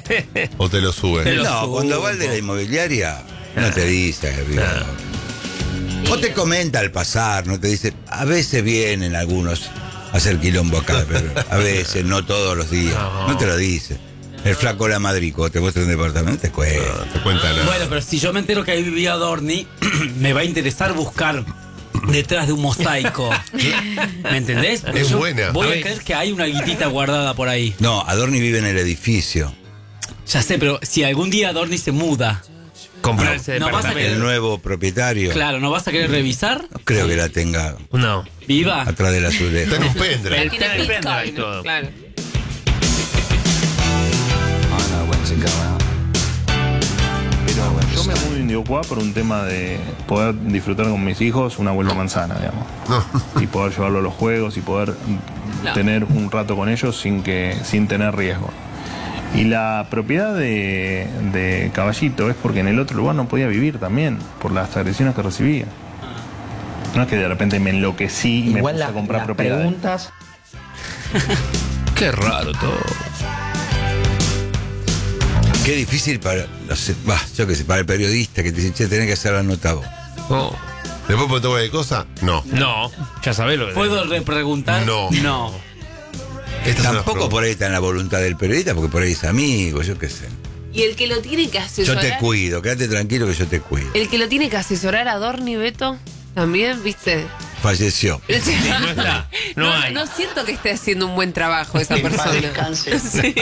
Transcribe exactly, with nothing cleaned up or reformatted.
¿O te lo suben? Te lo No, subo. cuando va el de la inmobiliaria, no te dice arriba. O te comenta al pasar, no te dice. A veces vienen algunos a hacer quilombo acá, pero a veces, no todos los días. No. No te lo dice. El flaco la Madrico te muestra un departamento, te cuenta. No, te cuenta nada. Bueno, pero si yo me entero que ahí vivía Adorni, me va a interesar buscar detrás de un mosaico. ¿Me entendés? Porque Es yo buena. Voy A a ver. creer que hay una guitita guardada por ahí. No, Adorni vive en el edificio. Ya sé, pero si algún día Adorni se muda, Comprarse No, no vas a El departamento. nuevo propietario. claro, ¿no vas a querer revisar? No creo que la tenga No. ¿Viva? atrás de la Está azuleja. en un pendrive. Tiene Está en el pendrive y Bitcoin, todo. claro. Yo me mudo a Indiocuá por un tema de poder disfrutar con mis hijos una vuelta manzana, digamos. Y poder llevarlo a los juegos y poder No. tener un rato con ellos sin que sin tener riesgo. Y la propiedad de, de Caballito es porque en el otro lugar no podía vivir también, por las agresiones que recibía. No es que de repente me enloquecí y me Igual puse la- a comprar las propiedades. preguntas. Qué raro todo. Qué difícil para, no sé, bah, yo qué sé, para el periodista que te dice, che, tenés que hacer la nota vos. No. ¿Después preguntó cualquier cosa? No. No, ya sabés lo que... ¿Puedo repreguntar? No. No. Estas son las Tampoco preguntas. por ahí está en la voluntad del periodista, porque por ahí es amigo, yo qué sé. Y el que lo tiene que Yo asesorar. te cuido, quédate tranquilo que yo te cuido. El que lo tiene que asesorar a Adorni, Beto, también, ¿viste? Falleció. no está, no hay. no siento que esté haciendo un buen trabajo esa En paz persona. descanse. Sí.